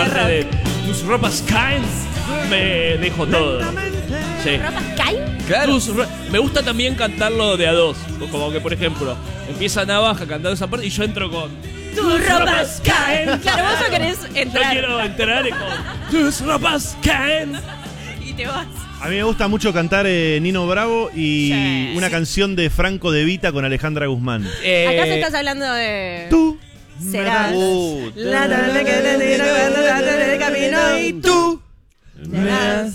parte de tus ropas caen, me dejo todo. Sí. ¿Ropas caen? Claro. Me gusta también cantarlo de a dos. Como que, por ejemplo, empieza Navaja cantando esa parte y yo entro con Tus ropas caen. Claro, vos no querés yo entrar. quiero entrar con tus ropas caen. Y te vas. A mí me gusta mucho cantar Nino Bravo y Sí. una canción de Franco De Vita con Alejandra Guzmán. Acá se estás hablando de... Tú Serás La tarde que te tiro en el camino y tú serás.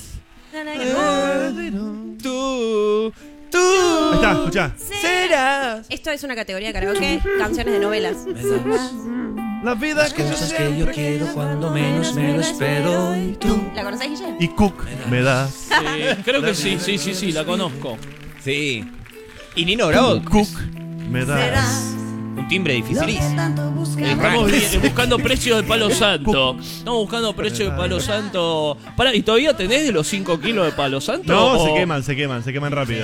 Tú Ahí está, escuchá. serás. Esto es una categoría de karaoke, canciones de novelas. La vida Las cosas que yo quiero cuando menos me lo espero. Y tú ¿La conocés, Guille? y Cook me das. Creo que sí, la conozco. Sí. Y Nino Bravo. Cook me das. Un timbre dificilísimo. Estamos buscando precios de Palo Santo. Estamos buscando precios de Palo Santo. Pará, ¿y todavía tenés de los 5 kilos de Palo Santo? No, o- se queman rápido.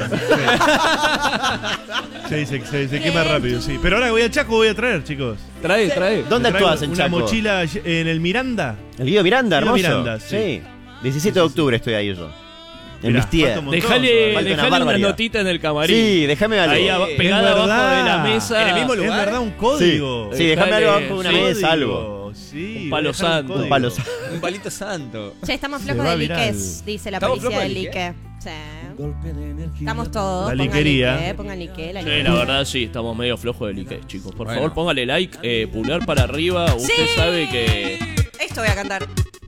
Sí, se quema rápido, sí. Pero ahora voy al Chaco, voy a traer, chicos. Trae. ¿Dónde Traigo actúas en una Chaco? mochila en el Miranda. El Guido Miranda, Guido hermoso. Miranda, sí. 17 de octubre estoy ahí yo. En Mirá, mis tías. falta un montón Dejale todavía. una una barbaridad. notita en el camarín. Sí, déjame algo. Ahí pegada Es abajo verdad. de la mesa. En el mismo Es lugar. verdad, un código. Sí, déjame algo Dejale, abajo de una sí. mesa, algo. Sí, Un palo voy a dejar santo. código. Un palo santo. Un palito santo. Che, estamos Se flojos va de viral. liques, dice la ¿Estamos policía de flojos de lique. Sí. Estamos todos. La pongan liquería. lique, pongan lique, la Sí, lique. la verdad sí, estamos medio flojos de like, chicos. Por Bueno. favor, póngale like, pulgar para arriba. Usted Sí. sabe que... Esto voy a cantar.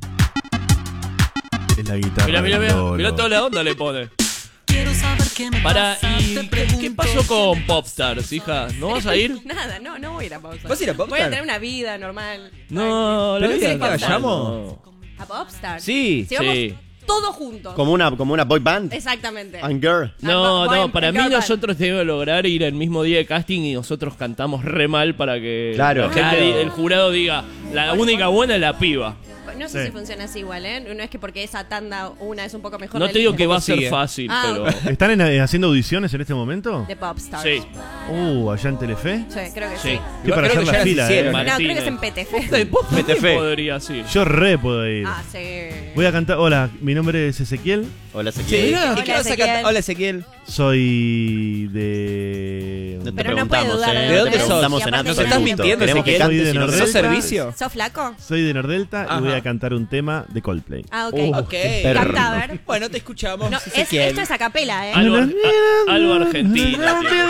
Es la guitarra. Mirá toda la onda le pone. Para, ¿y qué pasó con Popstars, hija? ¿No vas a ir? Nada, no voy a ir a pausa. ¿Vas a ir a Popstar? Voy a tener una vida normal. No, Pero la dice vida que vayamos. ¿A Popstar? Sí. Si vamos Sí. todos juntos. Como una boy band. Exactamente. And girl. No, para mí Girl band. nosotros debemos lograr ir el mismo día de casting y nosotros cantamos re mal para que Claro. la gente, Claro. el jurado diga, la única buena es la piba. No sé Sí. si funciona así igual, ¿eh? No es que porque esa tanda una es un poco mejor. No de te digo ligue. que va a ser sigue. fácil, Ah, pero... ¿Están haciendo audiciones en este momento? De Popstars. Sí. Allá en Telefe. Sí, creo que Sí. sí. ¿Qué para creo hacer que la ya fila? las hicieron. No, creo que Martínez. es en PTF. Vos PTF. podría, sí. Yo re puedo ir. Ah, sí. Voy a cantar. Hola, mi nombre es Ezequiel. Hola, Sí. Ezequiel. ¿Y Hola, qué vas a Ezequiel. cantar? Hola, Ezequiel. Soy de. No te Pero no puede preguntamos, dudar ¿de dónde Te sos? preguntamos Y en aparte Nos ya- estás absoluto. mintiendo, Queremos que Ezequiel. Soy de cantes y nos Nordelta. ¿Sos servicio? ¿Sos flaco? Soy de Nordelta Ajá. y voy a cantar un tema de Coldplay. Ah, ok. Ok. perro. Canta, a ver. Bueno, te escuchamos. No, Ezequiel. esto es a capela, ¿eh? Algo argentino.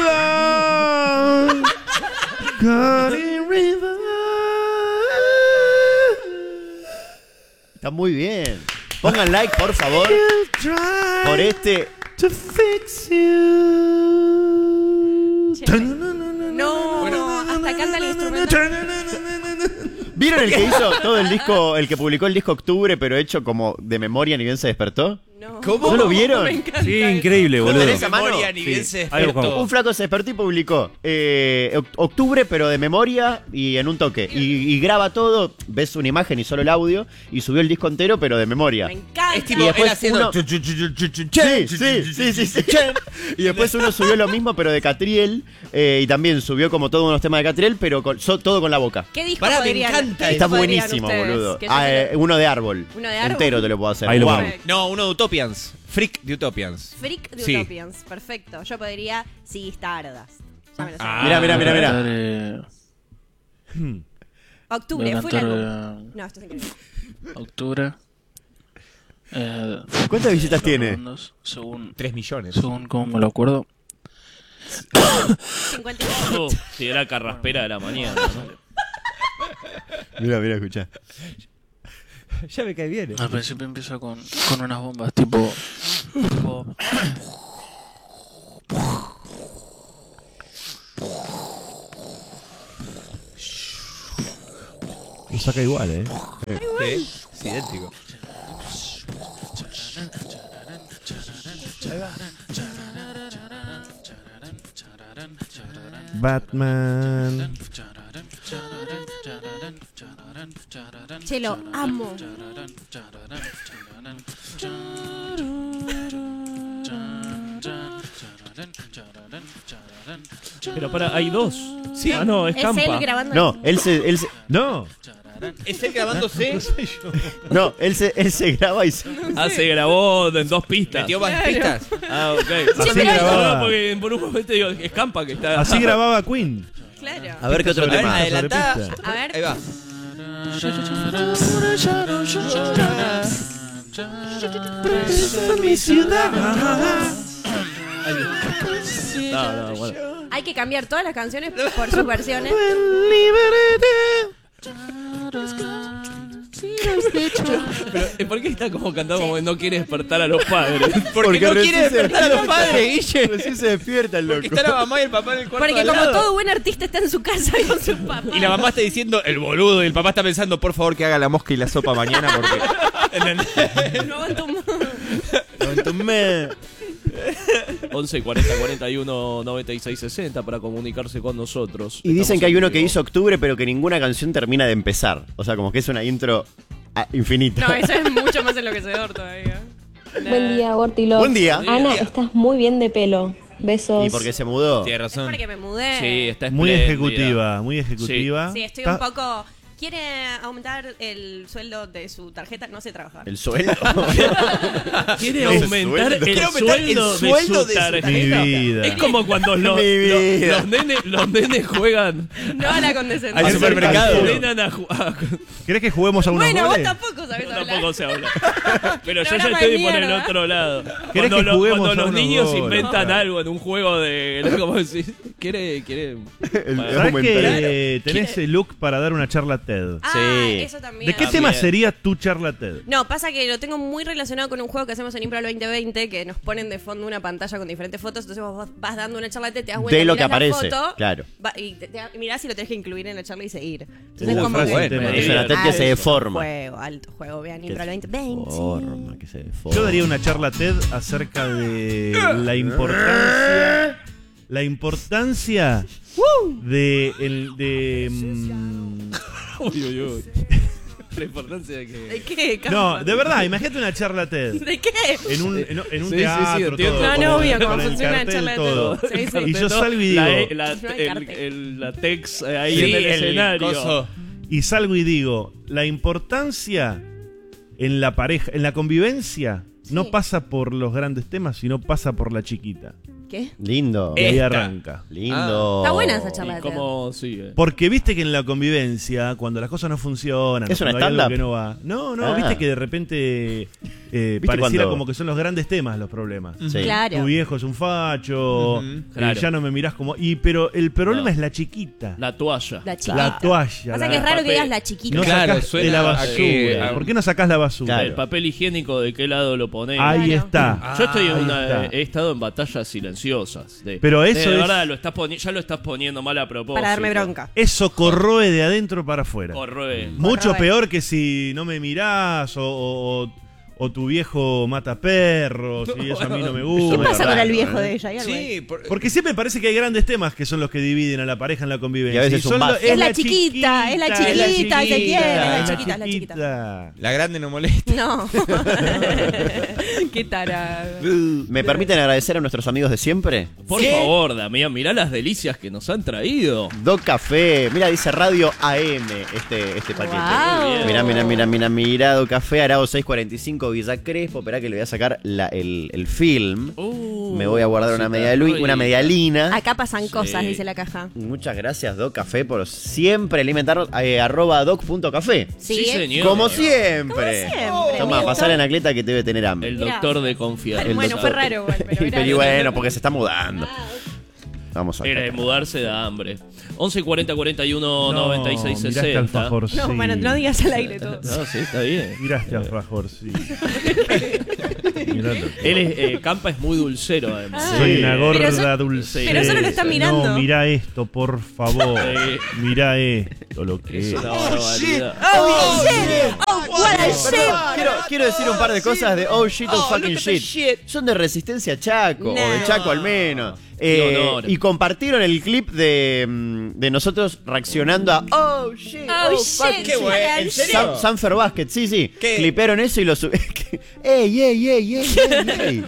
Está muy bien. Pongan like, por favor, por este. Che, No, hasta canta el instrumento. ¿Vieron el que hizo todo el disco, el que publicó el disco Octubre, pero hecho como de memoria ni bien se despertó? No. ¿Cómo? ¿No lo vieron? Me encanta. Sí, increíble, No boludo. tenés a mano? memoria ni bien se Ahí despertó. buscamos. Un flaco se despertó y publicó Octubre, pero de memoria y en un toque. Y graba todo, ves una imagen y solo el audio, y subió el disco entero, pero de memoria. Me encanta. Es tipo Y después él haciendo... Sí. Y después uno subió lo mismo, pero de Catriel. Y también subió como todos unos temas de Catriel, pero todo con la boca. ¿Qué disco Pará, me podrían? encanta. qué Está disco podrían buenísimo, ustedes? boludo. Que yo sé Uno de árbol. ¿Uno de árbol? Entero te lo puedo hacer. Ahí lo Wow. pongo. No, uno de Utopians. Freak de Utopians. Freak de Sí. Utopians. Perfecto. Yo podría Si Stardust. Ya me lo sé. Mira. Octubre, Voy a fue el cantar, álbum. No, esto es increíble. Octubre. ¿Cuántas visitas tiene? segundos, según 3 millones. cómo me lo acuerdo. 55. Si era carraspera de la mañana, ¿no? Mira, escuchá. Ya me cae bien. Al principio empieza con unas bombas tipo Lo saca igual, Sí, es idéntico. Batman. Che, lo amo. Pero para, hay dos. Sí. Ah, no, es Es Campa. él grabando. No, él se. No. ¿Es él grabándose? No, él se graba y se... Se grabó en 2 pistas. ¿Metió más pistas? Ah, ok. Así No, grababa. porque por un momento digo, es Campa que está. Así grababa Queen. Claro. A ver qué otro A ver, tema. adelantá. A ver. Ahí va. No, bueno. Hay que cambiar todas las canciones por sus versiones. Pero, ¿por qué está como cantando como que no quiere despertar a los padres? Porque no recién quiere se despertar a los despierta. padres, Guille. Recién se despierta el loco. Porque está la mamá y el papá en el cuarto Porque al como lado. todo buen artista está en su casa con su papá. Y la mamá está diciendo el boludo y el papá está pensando, por favor, que haga la mosca y la sopa mañana porque... No aguanto más. 11 40 41 96 60 para comunicarse con nosotros. Y dicen Estamos que hay en uno que vivo. hizo Octubre, pero que ninguna canción termina de empezar. O sea, como que es una intro infinita. No, eso es mucho más enloquecedor todavía. Buen día, Gortilo. Buen día. Ana, estás muy bien de pelo. Besos. Y porque se mudó. Tiene Es razón. porque me mudé. Sí, está Muy espléndida. ejecutiva, muy ejecutiva. Sí, estoy Está- un poco... ¿Quiere aumentar el sueldo de su tarjeta? No sé trabajar. El sueldo. Quiere El aumentar sueldo. el Quiere aumentar el sueldo sueldo de de su su- tarjeta. Mi vida. Es como cuando Mi vida. los nenes juegan. No a la condescendencia. Al supermercado. Entrenan a jugar. ¿Querés que juguemos a unos Bueno, vos goles? tampoco sabés hablar. Tampoco se habla. Pero yo ya Programa estoy de por el mierda. otro lado. ¿Querés Cuando, que juguemos cuando a los unos niños goles? inventan algo en un juego de. ¿Cómo decir? Quiere. ¿Sabés que tenés el look para dar una charla TED? Ah, Sí. eso también. ¿De qué También. tema sería tu charla TED? No, pasa que lo tengo muy relacionado con un juego que hacemos en Impro 2020, que nos ponen de fondo una pantalla con diferentes fotos, entonces vos vas dando una charla, te das cuenta, De lo que mirás la aparece, foto, claro. y mirás si lo tenés que incluir en la charla y seguir. Entonces Esa como frase que... es tema. Es una TED que se deforma. Alto juego, vean Que Impro se 2020. deforma, que se deforma. Yo daría una charla TED acerca de la importancia de Uy, uy, uy. La importancia de que. ¿De qué? no, de verdad, imagínate una charla TED ¿De qué? en un Sí, teatro, entiendo. todo, No, con no, el- obvio, como con el funciona una cartel, charla de todo. TED. Sí, sí. Y yo salgo y digo, La tex ahí Sí, en el el escenario. coso. y salgo y digo, la importancia en la pareja, en la convivencia, no pasa por los grandes temas, sino pasa por la chiquita. ¿Qué? Lindo. Y ahí Esta. arranca. Lindo. Está buena esa charla ¿Y de TED. cómo sigue? Porque viste que en la convivencia, cuando las cosas no funcionan, ¿Es una cuando hay algo stand-up? que no va. No, Ah. viste que de repente pareciera cuando- como que son los grandes temas los problemas. Sí. Claro. Tu viejo es un facho, Claro. ya no me mirás como. Pero el problema No. es la chiquita. La toalla. La chiquita. La toalla. Pasa la- que es raro que papel. digas la chiquita. No Claro, sacás suena de la a basura. que- ¿Por qué no sacás la basura? Claro. El papel higiénico, ¿de qué lado lo ponés? Ahí Claro. está. Yo estoy en Ahí una, está. he estado en batallas silenciosas. Pero eso de es- verdad, ya lo estás poniendo mal a propósito. Para darme bronca. Eso corroe de adentro para afuera. Corroe. Mucho Corroe. peor que si no me mirás o tu viejo mata perros y eso a mí no me ¿Qué gusta. pasa con raro, el viejo ¿eh? de ella? ¿Hay algo ahí? Sí, Porque siempre parece que hay grandes temas que son los que dividen a la pareja en la convivencia. Y a veces un son vaso. Es la chiquita, es la chiquita, te quiere, es la chiquita, es la chiquita. la grande no molesta. No. Qué tarado. ¿Me permiten agradecer a nuestros amigos de siempre? Por favor, Damián, mirá las delicias que nos han traído. Doc Café. Mira, dice Radio AM este paquete. Wow. Mira, Doc Café, Arao 645, Villa Crespo. Esperá que le voy a sacar el film. Me voy a guardar una medialina. Acá pasan cosas, dice la caja. Muchas gracias, Doc Café, por siempre alimentarnos. @doc.café. Sí, ¿eh? señor. Como siempre. Como siempre, Toma, amigo. pasar en Anacleta que debe tener hambre. El doctor de confianza. El Bueno, fue doctor. raro igual, pero Pero y gracias. bueno, porque se está mudando. Vamos a Era de mudarse da hambre. 11 40 41 96 mirá este 60. alfajor, sí. No, bueno, no digas al aire todo. No, sí, está bien. Mirá este alfajor, sí. Miralo. Él es, Campa es muy dulcero, además. Soy una Pero gorda so- dulce. pero solo lo está mirando. No, mirá esto, por favor. Sí. Mirá esto, lo que Es es. una barbaridad. ¡Oh, shit! ¡Oh, what a shit! Quiero decir un par de cosas de oh shit, oh fucking shit. Son de Resistencia Chaco, o de No. Chaco al menos. Qué honor. Y compartieron el clip de nosotros reaccionando a oh shit, Oh, fucking shit, Qué bueno, ¿en shit. serio? Sanfer Basket, sí. ¿Qué? Clipearon eso y lo subieron. ¡Ey!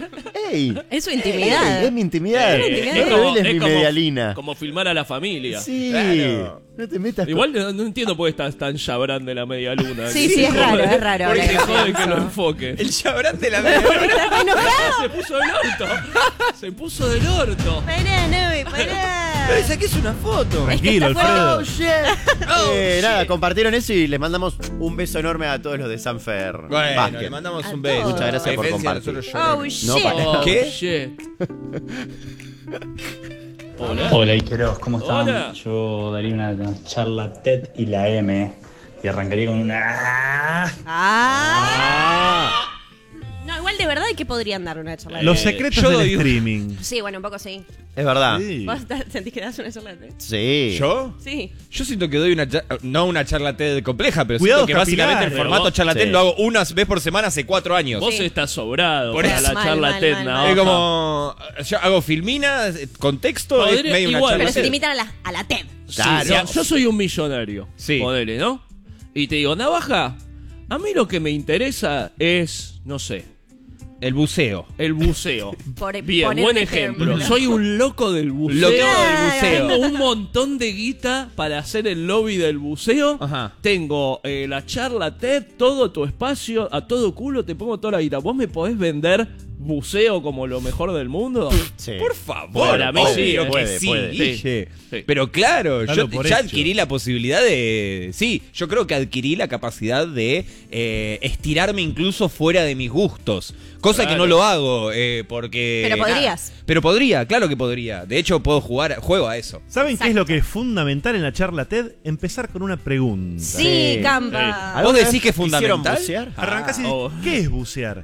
¡Ey! Es su intimidad. Es mi intimidad. Es Él es mi medialina. como filmar a la familia. Sí. Claro. No te metas Igual no entiendo por qué estás tan chabrán de la media luna. Sí, es raro, es raro. Porque ahora que jode que pienso. lo enfoque. El chabrán de la media. ¿Estás enojado? Se puso del orto. Se puso del orto. Pará, Novi, pará. Pero saqués una foto. Tranquilo, esta fue- Alfredo. Oh, shit. Nada, compartieron eso y les mandamos un beso enorme a todos los de Sanfer. Bueno, Básquet. le mandamos A un beso. todos. Muchas gracias por A diferencia de compartir. nosotros lloramos. Oh, No, shit. para- Oh, ¿Qué? shit. Hola. Hola Iqueros, ¿cómo están? Hola. Yo daría una charla TED y la M y arrancaría con una... Ah. No, igual de verdad que podrían dar una charla. Los secretos yo del doy- streaming. Sí, bueno, un poco sí. Es verdad. Sí. ¿Vos sentís que das una charla? Sí. ¿Yo? Sí. Yo siento que doy no una charla TED compleja, pero Cuidados siento que básicamente el capilares. formato Vos- charla TED sí. lo hago una vez por semana hace 4 años. Vos Sí. estás sobrado Por para eso. la charla Mal, TED mal, Navaja. Es como. Yo hago filminas, contexto, es Podría- medio una igual, charla Pero se TED. limitan a la TED. Claro. Yo soy un millonario. Sí. Ponele, ¿no? Y te digo, Navaja, a mí lo que me interesa es, no sé, El buceo. el buceo. Bien, poner buen un ejemplo. ejemplo. Soy un loco del buceo. Loco del buceo. Tengo un montón de guita para hacer el lobby del buceo. Ajá. Tengo la charla TED, todo tu espacio, a todo culo, te pongo toda la guita. ¿Vos me podés vender buceo como lo mejor del mundo? Sí. Por favor. Para mí sí, obvio que puede, sí, puede. Guille. Sí. Pero claro, Dalo yo por ya hecho. adquirí la posibilidad de... Sí, yo creo que adquirí la capacidad de estirarme incluso fuera de mis gustos. Cosa que Claro. no lo hago porque... Pero nada. podrías. Pero podría, claro que podría. De hecho, juego a eso. ¿Saben qué es Exacto. lo que es fundamental en la charla TED? Empezar con una pregunta. Sí, Sí. Campa. ¿Vos decís vez que es quisieron fundamental? bucear? Arrancás y oh. ¿qué es bucear?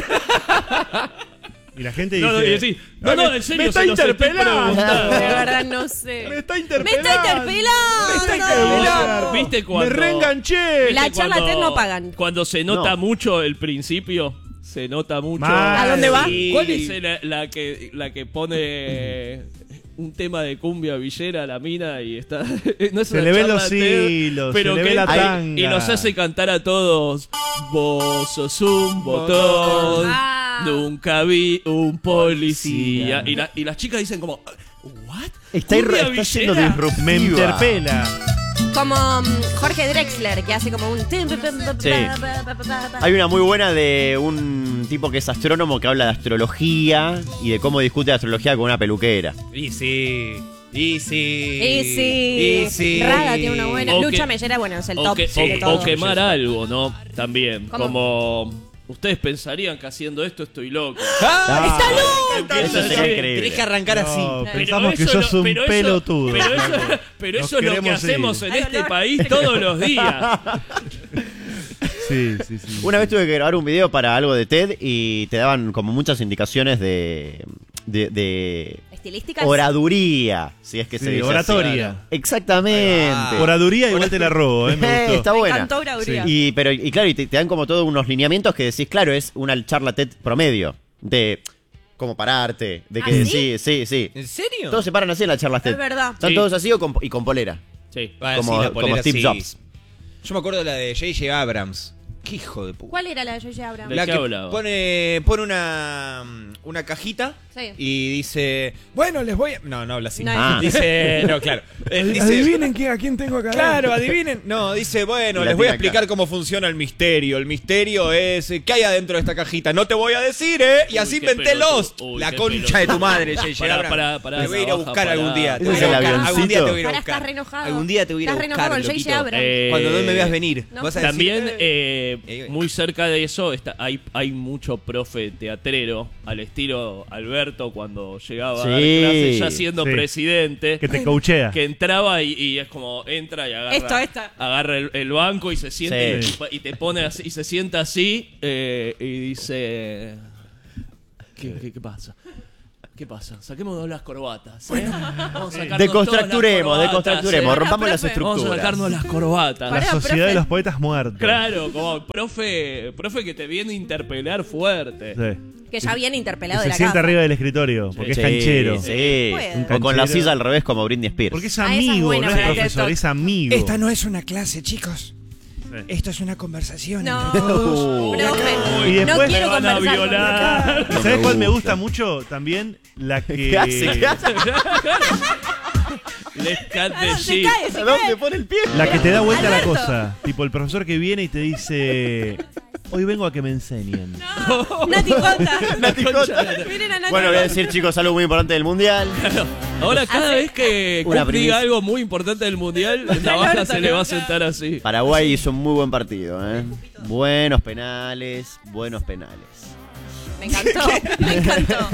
Y la gente dice... No, y decís, no, en serio, me está se los estoy interpelando. preguntando. De verdad no sé. Me está ¡Me interpelando. está interpelando! Me está interpelando. ¿Viste cuando... Me reenganché. La ¿Viste charla cuando- TED no pagan. Cuando se nota No. mucho el principio, se nota mucho. Mal. ¿A dónde va? ¿Cuál es la que pone un tema de cumbia villera a la mina y está... no es Se una le ven charla los TED, hilos, pero se le que ve la entra tanga. y nos hace cantar a todos. Vos sos un botón, Ah. nunca vi un policía. Y las chicas dicen como... ¿What? Está ¿Cumbia siendo villera? disruptiva. Me interpela. Como Jorge Drexler, que hace como un... Sí. Hay una muy buena de un tipo que es astrónomo que habla de astrología y de cómo discute astrología con una peluquera. Y sí. Y sí. Y sí. Rada tiene una buena. O Lucha que- Mellera, bueno, es el O, top que- de o todo. quemar algo, ¿no? También. ¿Cómo? Como... Ustedes pensarían que haciendo esto estoy loco. ¡Ah! ¡Está loco! Empieza Eso sería así. increíble. Tenés que arrancar así. No, Pero pensamos que eso sos no- un pero eso- pelotudo. Pero Nos eso es lo que queremos hacemos ir. en este país todos los días. Sí. Una vez tuve que grabar un video para algo de TED y te daban como muchas indicaciones de Estilísticas. oraduría, si es que se Sí, dice así. oratoria. Exactamente. Ah. Oraduría igual te la robo, me gustó. Está Me buena. encantó Oraduría. Y claro, y te dan como todos unos lineamientos que decís, claro, es una charla TED promedio. De cómo pararte, de que ¿Ah, sí? sí. ¿En serio? Todos se paran así en las charlas TED. Es verdad. Están Sí. todos así y con polera. Sí. Ah, como sí, la como polera, Steve sí. Jobs. Yo me acuerdo de la de J.J. Abrams. Qué hijo de puta. ¿Cuál era la de J.J. Abrams? ¿De La qué que hablaba? pone una cajita Sí. y dice, bueno, les voy a... No habla así. No, Ah. Dice, no, claro. Dice, a quién tengo acá. claro, adivinen. No, dice, bueno, Y la les voy a tira explicar acá. cómo funciona el misterio. El misterio es, ¿qué hay adentro de esta cajita? No te voy a decir, ¿eh? Y Uy, así qué inventé pelotudo. Lost. Uy, La qué concha de tu madre, J.J. Pará, Abrams. pará, Te voy a ir a Navaja, buscar pará. algún día. ¿Ese Te voy es a el buscar. avioncito? Algún día te voy a ir a Ahora buscar. estás re enojado. Algún día te voy a ir a Estás re buscar, enojado con J.J. loquito. Abrams. Cuando no me veas venir. No. Vas a decir, También, muy cerca de eso, hay mucho profe teatrero, al estilo Alberto cuando llegaba a dar Sí. clases, ya siendo Sí. presidente. Que te coachea. Que entraba y es como entra y agarra, Esta. agarra el banco y se siente Sí. y te pone así, y se sienta así y dice ¿Qué pasa? ¿Qué pasa? Saquemos las corbatas. Vamos a sacarnos Decontracturemos, todas las decontracturemos, corbatas, rompamos las profe. estructuras. Vamos a sacarnos las corbatas. La Pará, sociedad profe. de los poetas muertos. Claro, como profe que te viene a interpelar fuerte. Sí. Que ya viene interpelado Que de se la sienta casa. arriba del escritorio, porque Sí, es canchero. Sí. Puede. O con la Canchero. silla al revés como Britney Spears. Porque es Ah, esa es amigo, buena no es para profesor, TED es amigo. no es una clase, chicos. Esto es una conversación. No, Uh. profe, Y después no quiero me van a conversar con violar. ¿Y sabes cuál me gusta mucho? También la que... ¿Qué hace? ¿Qué hace? Les cat Ah, de no, se shit. cae, se ¿A dónde cae. pone el pie? La que te da vuelta Alberto. la cosa. Tipo el profesor que viene y te dice... Hoy vengo a que me enseñen. Nati Cota. Nati Cota. Miren a Nati Bueno, voy a Cota. decir, chicos, algo muy importante del mundial. Ahora cada vez que Una Cook primicia. diga algo muy importante del mundial, Navaja se le va a sentar así. Paraguay hizo un muy buen partido, ¿eh? Buenos penales, buenos penales. Me encantó, me encantó.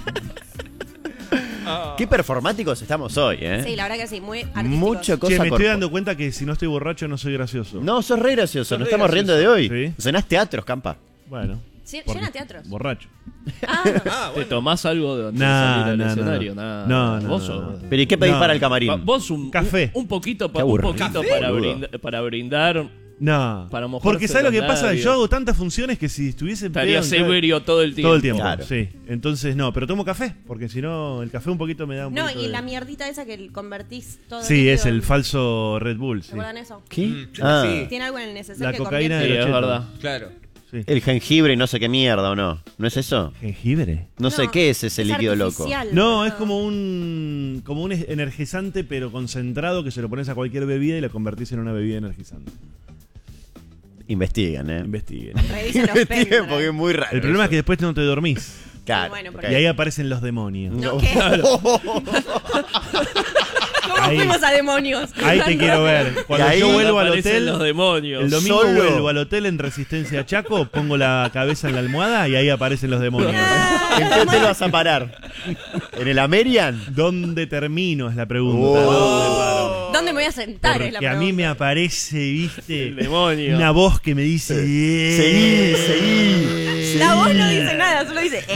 Qué performáticos estamos hoy, ¿eh? Sí, la verdad que sí, muy artísticos. Mucha cosa Che, me estoy corpo. dando cuenta que si no estoy borracho no soy gracioso. No, sos re gracioso, Sos nos re estamos riendo de hoy. Sí. Cenás teatros, Campa. Bueno. Sí, porque- llena teatros. Borracho. Ah, ¿Te tomás algo de antes Nah, de salir al nah, escenario? no. Nah. No, Vos no, sos- no. Pero ¿y qué pedís No. para el camarín? Vos un Café. Un poquito, Qué aburrido. para brindar. No. Para mojarse Porque ¿sabes lo que los pasa? labios. Yo hago tantas funciones que si estuviese Estaría pedo en ebrio todo el tiempo. todo el tiempo, Claro. sí. Entonces no, pero tomo café, porque si no el café un poquito me da un no, poquito y de- la mierdita esa que convertís todo. Sí, líquido es el en- falso Red Bull, sí. ¿Recuerdan eso? ¿Qué? Ah, Sí. Tiene algo en el neceser La que cocaína Sí, de convierte- es los verdad. Claro. Sí. el jengibre y no sé qué mierda, ¿o no? ¿No es eso? Jengibre. No sé qué es ese líquido loco. artificial, No, boludo. es como un energizante pero concentrado que se lo pones a cualquier bebida y lo convertís en una bebida energizante. Investigan, ¿eh? Investiguen. Revisen los Investigan pendrive. porque es muy raro. El problema es eso. que después no te dormís. Claro. Bueno, ok. porque- Y ahí aparecen los demonios. No, ¿qué? ¿Cómo Ahí. fuimos a demonios? Ahí te quiero ver. Cuando Y ahí yo vuelvo al Aparecen hotel, los demonios. el domingo Solo. vuelvo al hotel en Resistencia Chaco, pongo la cabeza en la almohada y ahí aparecen los demonios. ¿En qué hotel vas a parar? ¿En el Amerian? ¿Dónde termino? Es la pregunta. Oh. ¿Dónde me voy a sentar? Es la Porque a mí pregunta. me aparece, viste, El demonio. una voz que me dice... Seguí, seguí. La voz no dice nada, solo dice.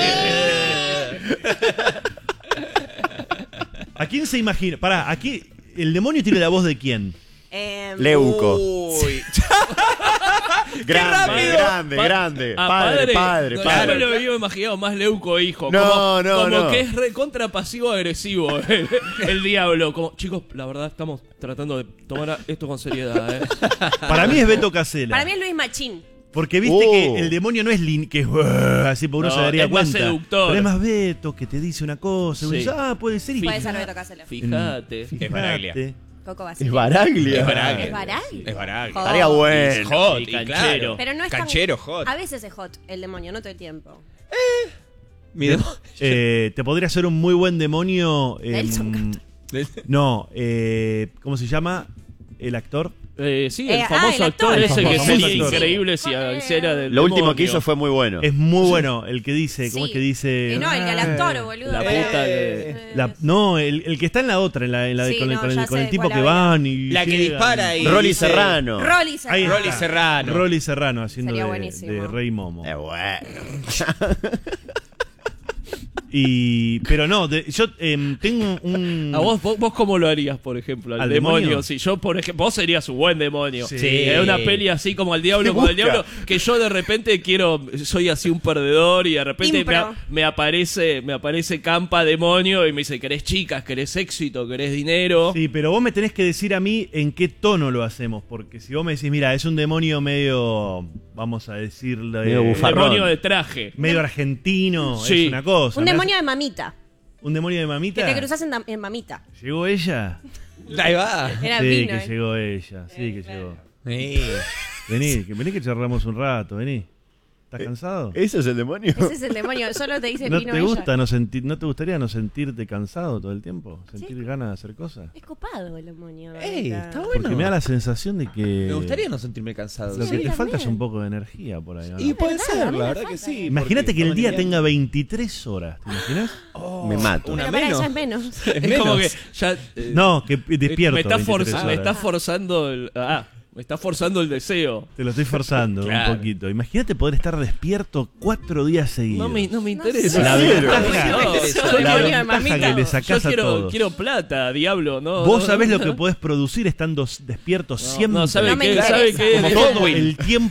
¿A quién se imagina? Pará, aquí el demonio tiene la voz de quién. Leuco. Uy. Grande, rápido. grande, grande. Padre, padre, Yo padre. me lo había imaginado más Leuco hijo. No, como, no, como no. que es recontra pasivo-agresivo el diablo. Como, chicos, la verdad estamos tratando de tomar esto con seriedad. Para mí es Beto Casella. Para mí es Luis Machín. Porque viste Oh. que el demonio no es que es así, porque uno No, se daría es más cuenta. seductor. Pero es más Beto que te dice una cosa. Y uno Sí. dice, puede ser. y Puede ser Beto Casella. Fíjate. Es Baraglia. fíjate. Coco Basile. Es Baraglia. Es Baraglia. ¿Es Baraglia? Es Baraglia. Joder. Estaría bueno. Hot, Sí, y canchero. claro. Pero no es tan- Canchero hot. A veces es hot el demonio, no todo el tiempo. Mi demo- Te podría ser un muy buen demonio. Nelson No, ¿cómo se llama? El actor. Sí, el el famoso actor. actor El ese que famoso sería actor. increíble si hiciera del Lo último que demonio. hizo fue muy bueno. Es muy bueno. El que dice, ¿cómo Sí. es que dice? No, el actor, boludo. La Para- puta que... No, el que está en la otra, en la de- Sí, con el, no, con el- ya con el sé tipo cuál que habla. van y. La que llegan. dispara y Rolly dice- Serrano. Rolly Ahí Serrano. Rolly Serrano. Rolly Serrano haciendo Sería de, buenísimo. de Rey Momo. Bueno. Pero no, yo tengo un. ¿A vos cómo lo harías, por ejemplo? Al ¿Al demonio. demonio? Si yo, por ejemplo, vos serías un buen demonio. Sí. Es una peli así como al diablo, como el busca? diablo, que yo de repente soy así un perdedor y de repente Impro. me aparece Campa demonio y me dice, ¿querés chicas? ¿Querés éxito? ¿Querés dinero? Sí, pero vos me tenés que decir a mí en qué tono lo hacemos. Porque si vos me decís, mira, es un demonio medio. Vamos a decirlo. Medio bufarrón. Demonio de traje. Medio argentino. Sí. Es una cosa. Un Me demonio hace- de mamita. ¿Un demonio de Que mamita? te cruzas en mamita. ¿Llegó ella? Ahí va. Era Sí, vino, que llegó ella. Sí, que llegó. Sí. Vení que charlamos un rato, vení. ¿Estás cansado? ¿Ese es el demonio? Ese es el demonio. Solo te dice ¿No vino te ella. gusta no te gustaría no sentirte cansado todo el tiempo? ¿Sentir ganas de hacer cosas? Es copado el demonio. Ey, ahorita. está bueno. Porque me da la sensación de que Me gustaría no sentirme cansado. lo Sí, que a mí te falta es también. un poco de energía por ahí. ¿no? Y puede verdad, ser, a mí la me verdad que falta. sí. Imagínate porque que el estamos día en tenga 23 horas, ¿te imaginas? Me mato. Una Pero para menos. ella es menos. Es como que ya... No, que despierto. me está, 23 me horas. está forzando el... me está forzando el deseo. Te lo estoy forzando Claro. un poquito. Imagínate poder estar despierto 4 días seguidos. No me interesa. La ventaja, No, Eso, yo el la demonio de ventaja mamita. que le Yo sacás a todos. quiero plata, diablo, ¿no? Vos no, sabés no, lo que podés producir estando despierto siempre. No, ¿sabe No me qué? interesa. ¿Sabe qué? Como todo el tiempo despierto.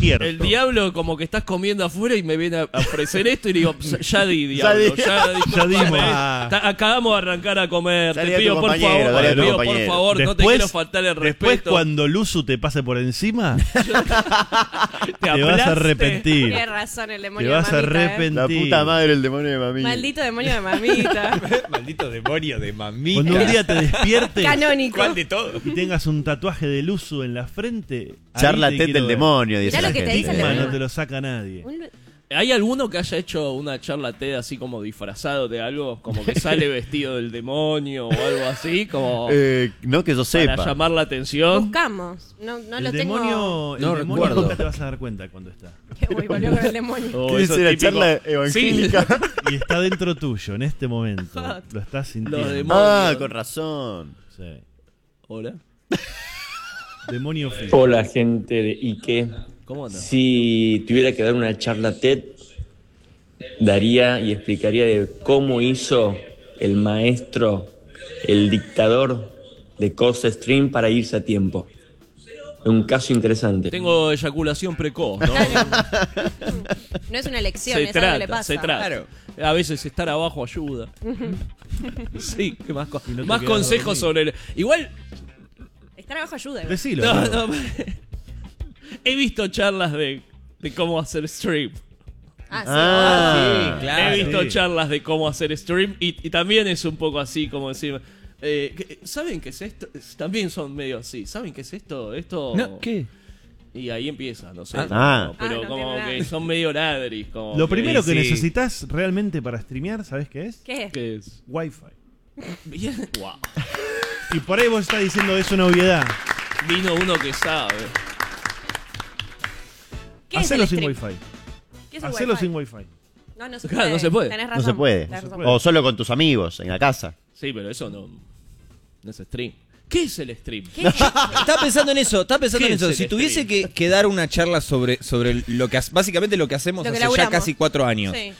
despierto. El diablo como que estás comiendo afuera y me viene a ofrecer esto y digo, ya di, diablo, Ya dimos. Acabamos de arrancar a comer, Dale te a tu pido por compañero, favor, dale a te tu pido por compañero. favor, no te quiero faltar el Después respeto. cuando Luzu te pase por encima, te te vas aplaste. a arrepentir. Tienes razón, el demonio Te vas de a mamita. arrepentir. La puta madre, el demonio de mami. Maldito demonio de mamita. Maldito demonio de mamita. Cuando un día te despiertes Canónico. ¿Cuál de todo? y tengas un tatuaje de Luzu en la frente, ahí Charla te TED quiero del ver. demonio, dice Mirá la lo que te gente. dice el Encima demonio. no te lo saca nadie. ¿Hay alguno que haya hecho una charla TED así como disfrazado de algo? Como que sale vestido del demonio o algo así, como No que yo para sepa. llamar la atención. Buscamos. No El lo tengo. demonio, No el demonio recuerdo. nunca te vas a dar cuenta cuando está. Qué muy volvió con el demonio. O ¿Qué eso dice la típico- charla evangélica? Y está dentro tuyo en este momento. Lo estás sintiendo. Los demonios. Ah, con razón. Sí. Hola. Demonio físico. Hola gente de Ike. ¿Cómo andas? Si tuviera que dar una charla TED, daría y explicaría de cómo hizo el maestro, el dictador de Coast Stream para irse a tiempo. Un caso interesante. Tengo eyaculación precoz, ¿no? No es una elección, se es algo que le trata, pasa. se trata. Claro. A veces estar abajo ayuda. Sí, ¿qué más, Y no te más quedas consejos dormido. sobre el... Igual, Estar abajo ayuda. igual. Decilo. no, amigo. no, he visto charlas de cómo hacer stream. Ah, sí. He visto Sí. charlas de cómo hacer stream y también es un poco así como decir... ¿saben qué es esto? También son medio así. ¿Saben qué es esto? Esto... No, ¿qué? Y ahí empieza, no sé. Ah. No, pero Ah, no como entiendo que nada. son medio ladris. Como Lo que- primero que sí. necesitas realmente para streamear, ¿sabes qué es? ¿Qué? ¿Qué es? Wi-Fi. Bien. Wow. Y por ahí vos estás diciendo es una obviedad. Vino uno que sabe. ¿Qué es Hacelo el sin stream? Wi-Fi. ¿Qué es el Hacelo wifi? sin Wi-Fi. No, no se Claro, puede. no se puede. Tenés No razón. se puede. Tenés razón. O solo con tus amigos, en la casa. Sí, pero eso no es stream. ¿Qué es el stream? ¿Qué? Estaba pensando en eso, ¿Qué es el Si tuviese stream? que dar una charla sobre lo que básicamente lo que hacemos Lo que hace ya laburamos. casi 4 años. Sí.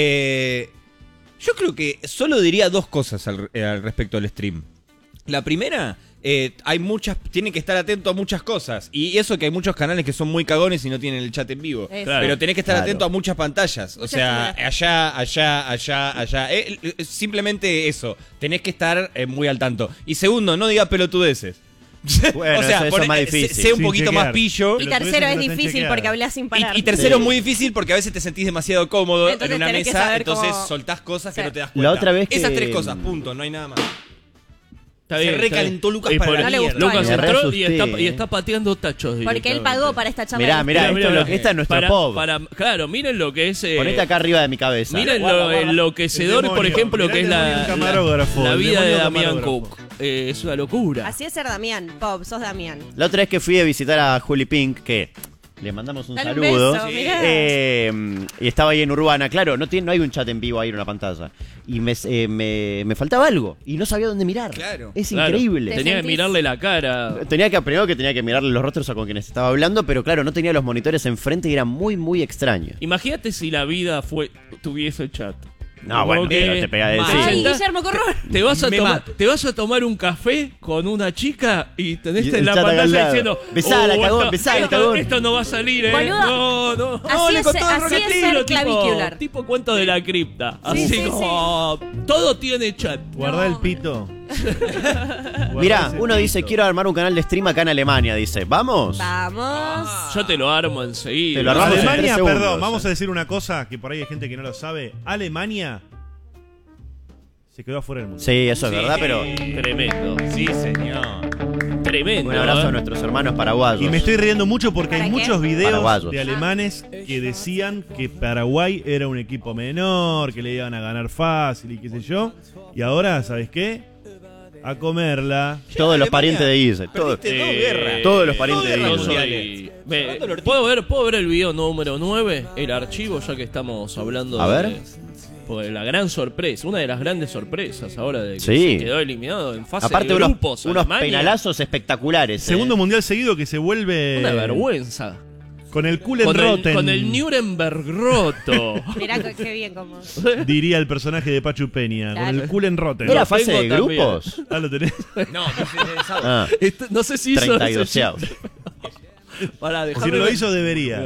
Yo creo que solo diría dos cosas al respecto del stream. La primera, tienen que estar atento a muchas cosas. Y eso que hay muchos canales que son muy cagones y no tienen el chat en vivo. Eso. Claro. Pero tenés que estar Claro. atento a muchas pantallas. O Mucha sea, estimulación. allá. Simplemente eso. Tenés que estar muy al tanto. Y segundo, no diga pelotudeces. Bueno, o sea, eso es más difícil. Sé un Sin poquito chequear. más pillo. Y Pero tercero, tuviese es que difícil chequear. porque hablas sin parar. Y tercero Sí. es muy difícil porque a veces te sentís demasiado cómodo Entonces en una tenés que mesa, saber entonces cómo- soltás cosas que Sí. no te das cuenta. La otra vez que- Esas tres cosas, punto, no hay nada más. Está Se bien, está recalentó bien. Lucas Y para por- la No le mierda. gustó. Lucas Me re entró y asusté, está pateando tachos. Porque él directamente. pagó para esta charla. Mirá, mirá, Mirá, mirá. esta es nuestra Para- pop. claro, miren lo que es... Ponete acá arriba de mi cabeza. Miren Guarda, lo guarda. enloquecedor, El por demonio. ejemplo, Mirá que el es demonio camarógrafo, la el vida de demonio Damián camarógrafo. Cook. Es una locura. Así es ser Damián. Pop, sos Damián. La otra vez que fui a visitar a Juli Pink, que le mandamos un Dale un saludo. beso, mirá. Y estaba ahí en Urbana. Claro, no hay un chat en vivo ahí en una pantalla. Y me faltaba algo. Y no sabía dónde mirar. Claro. Es Claro. increíble. Tenía que sentís- mirarle la cara. Primero que tenía que mirarle los rostros a con quienes estaba hablando, pero claro, no tenía los monitores enfrente y era muy, muy extraño. Imagínate si la vida tuviese chat. No, Como bueno, que- pero te pega de Mal. decir. Ay, sentás- Guillermo Corrón. Te vas, a Me tomar, mato. te vas a tomar un café con una chica y tenés Y en el la chat acá al pantalla lado. diciendo Besala, cagón, besala, cagón. esto no va a salir, Boludo. No. Así le es- contó así es Roquetino, ser clavicular. tipo cuento de la cripta. Sí, Así sí, como todo tiene chat. Guarda No. el pito. Mirá, uno dice, quiero armar un canal de stream acá en Alemania. Dice, ¿vamos? Vamos. Yo te lo armo enseguida. Te lo armamos en Alemania, 3 segundos. perdón, vamos a decir una cosa que por ahí hay gente que no lo sabe. Alemania se quedó afuera del mundo. Sí, eso es verdad, pero Tremendo. Sí, señor. Tremendo. un abrazo a ¿eh? nuestros hermanos paraguayos. Y me estoy riendo mucho porque hay ¿Para qué? muchos videos Paraguayos. de alemanes que decían que Paraguay era un equipo menor, que le iban a ganar fácil y qué sé yo. Y ahora, ¿sabes qué? A comerla. Todos los Alemania, parientes de Guise. Perdiste dos guerras. Todos los parientes de Dos Yo guerras Guise. mundiales. soy- ¿Puedo ver el video número 9? El archivo, ya que estamos hablando A ver. de la gran sorpresa, una de las grandes sorpresas ahora de que Sí. se quedó eliminado en fase Aparte de unos grupos. penalazos Alemania. espectaculares. Segundo mundial seguido que se vuelve Una vergüenza. con el culen Con roten, el Nuremberg roto. Mirá qué bien como. diría el personaje de Pachu Peña. Con Claro. el culen roten. ¿Era Lo fase tengo de también. grupos? Ah, lo tenés. No, Ah, No sé si hizo 32. Para Si lo hizo, debería.